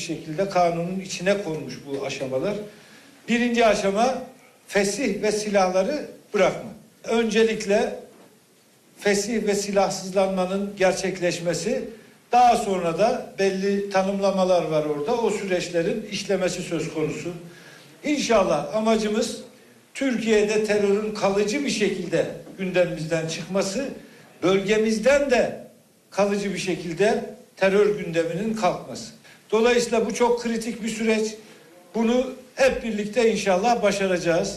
şekilde kanunun içine konmuş bu aşamalar. Birinci aşama fesih ve silahları bırakma. Öncelikle fesih ve silahsızlanmanın gerçekleşmesi, daha sonra da belli tanımlamalar var orada. O süreçlerin işlemesi söz konusu. İnşallah amacımız Türkiye'de terörün kalıcı bir şekilde gündemimizden çıkması, bölgemizden de kalıcı bir şekilde terör gündeminin kalkması. Dolayısıyla bu çok kritik bir süreç. Bunu hep birlikte inşallah başaracağız.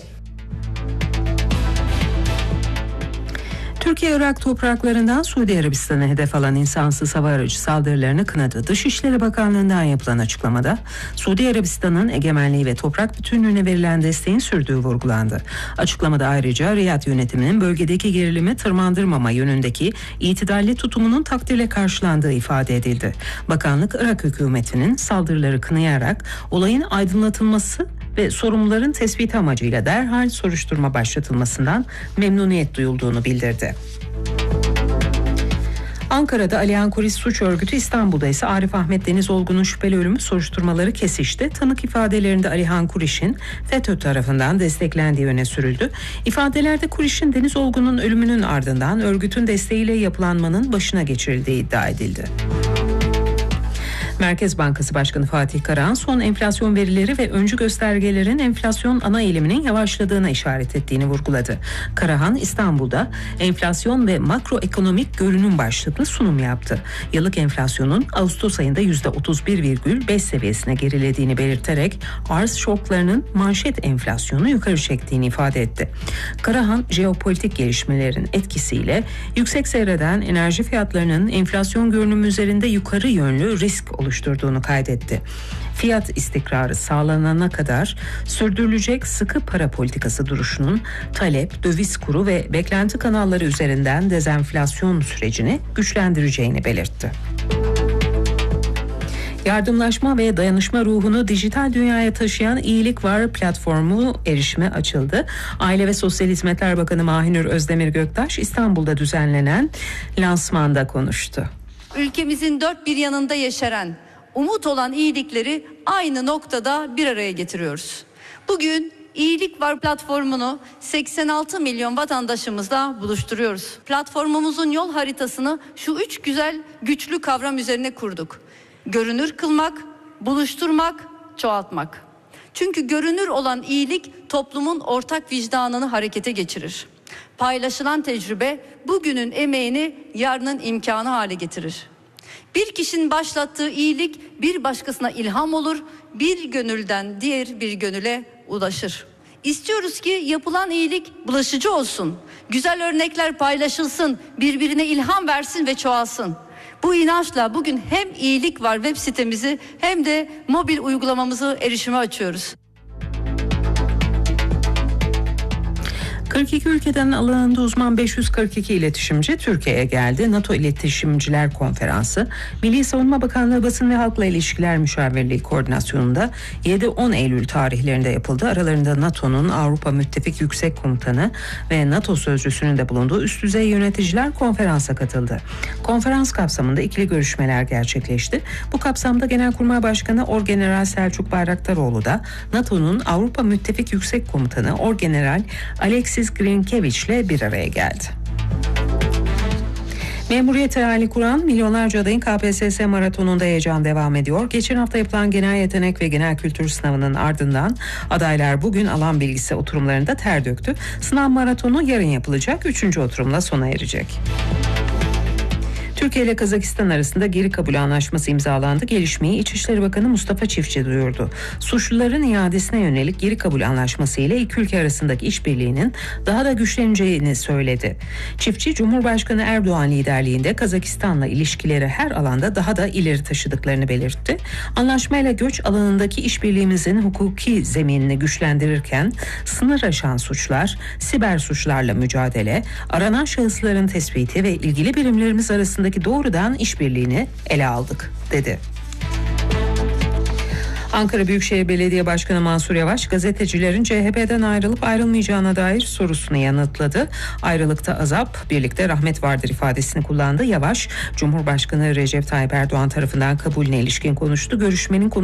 Türkiye-Irak topraklarından Suudi Arabistan'a hedef alan insansız hava aracı saldırılarını kınadı. Dışişleri Bakanlığı'ndan yapılan açıklamada Suudi Arabistan'ın egemenliği ve toprak bütünlüğüne verilen desteğin sürdüğü vurgulandı. Açıklamada ayrıca Riyad yönetiminin bölgedeki gerilimi tırmandırmama yönündeki itidalli tutumunun takdirle karşılandığı ifade edildi. Bakanlık, Irak hükümetinin saldırıları kınayarak olayın aydınlatılması ve sorumluların tespiti amacıyla derhal soruşturma başlatılmasından memnuniyet duyulduğunu bildirdi. Ankara'da Alihan Kuris Suç Örgütü, İstanbul'da ise Arif Ahmet Deniz Olgun'un şüpheli ölümü soruşturmaları kesişti. Tanık ifadelerinde Alihan Kuriş'in FETÖ tarafından desteklendiği öne sürüldü. İfadelerde Kuriş'in Deniz Olgun'un ölümünün ardından örgütün desteğiyle yapılanmanın başına geçirildiği iddia edildi. Merkez Bankası Başkanı Fatih Karahan son enflasyon verileri ve öncü göstergelerin enflasyon ana eğiliminin yavaşladığına işaret ettiğini vurguladı. Karahan İstanbul'da enflasyon ve makroekonomik görünüm başlıklı sunum yaptı. Yıllık enflasyonun Ağustos ayında %31,5 seviyesine gerilediğini belirterek arz şoklarının manşet enflasyonu yukarı çektiğini ifade etti. Karahan, jeopolitik gelişmelerin etkisiyle yüksek seyreden enerji fiyatlarının enflasyon görünümü üzerinde yukarı yönlü risk oluşturduğunu kaydetti. Fiyat istikrarı sağlanana kadar sürdürülecek sıkı para politikası duruşunun talep, döviz kuru ve beklenti kanalları üzerinden dezenflasyon sürecini güçlendireceğini belirtti. Yardımlaşma ve dayanışma ruhunu dijital dünyaya taşıyan İyilik Var platformu erişime açıldı. Aile ve Sosyal Hizmetler Bakanı Mahinur Özdemir Göktaş İstanbul'da düzenlenen lansmanda konuştu. Ülkemizin dört bir yanında yeşeren, umut olan iyilikleri aynı noktada bir araya getiriyoruz. Bugün İyilik Var platformunu 86 milyon vatandaşımızla buluşturuyoruz. Platformumuzun yol haritasını şu üç güzel, güçlü kavram üzerine kurduk. Görünür kılmak, buluşturmak, çoğaltmak. Çünkü görünür olan iyilik toplumun ortak vicdanını harekete geçirir. Paylaşılan tecrübe bugünün emeğini yarının imkanı hale getirir. Bir kişinin başlattığı iyilik bir başkasına ilham olur, bir gönülden diğer bir gönüle ulaşır. İstiyoruz ki yapılan iyilik bulaşıcı olsun, güzel örnekler paylaşılsın, birbirine ilham versin ve çoğalsın. Bu inançla bugün hem İyilik Var web sitemizi hem de mobil uygulamamızı erişime açıyoruz. 42 ülkeden alanında uzman 542 iletişimci Türkiye'ye geldi. NATO İletişimciler Konferansı, Milli Savunma Bakanlığı Basın ve Halkla İlişkiler Müşavirliği koordinasyonunda 7-10 Eylül tarihlerinde yapıldı. Aralarında NATO'nun Avrupa Müttefik Yüksek Komutanı ve NATO Sözcüsü'nün de bulunduğu üst düzey yöneticiler konferansa katıldı. Konferans kapsamında ikili görüşmeler gerçekleşti. Bu kapsamda Genelkurmay Başkanı Orgeneral Selçuk Bayraktaroğlu da NATO'nun Avrupa Müttefik Yüksek Komutanı Orgeneral Alexis Grinkeviç ile bir araya geldi. Memuriyete hayali kuran milyonlarca adayın KPSS maratonunda heyecan devam ediyor. Geçen hafta yapılan genel yetenek ve genel kültür sınavının ardından adaylar bugün alan bilgisi oturumlarında ter döktü. Sınav maratonu yarın yapılacak, 3. oturumla sona erecek. Türkiye ile Kazakistan arasında geri kabul anlaşması imzalandı. Gelişmeyi İçişleri Bakanı Mustafa Çiftçi duyurdu. Suçluların iadesine yönelik geri kabul anlaşması ile iki ülke arasındaki işbirliğinin daha da güçleneceğini söyledi. Çiftçi, Cumhurbaşkanı Erdoğan liderliğinde Kazakistan'la ilişkileri her alanda daha da ileri taşıdıklarını belirtti. Anlaşmayla göç alanındaki işbirliğimizin hukuki zeminini güçlendirirken sınır aşan suçlar, siber suçlarla mücadele, aranan şahısların tespiti ve ilgili birimlerimiz arasındaki doğrudan işbirliğini ele aldık, dedi. Ankara Büyükşehir Belediye Başkanı Mansur Yavaş, gazetecilerin CHP'den ayrılıp ayrılmayacağına dair sorusunu yanıtladı. Ayrılıkta azap, birlikte rahmet vardır ifadesini kullandı. Yavaş, Cumhurbaşkanı Recep Tayyip Erdoğan tarafından kabulüne ilişkin konuştu. Görüşmenin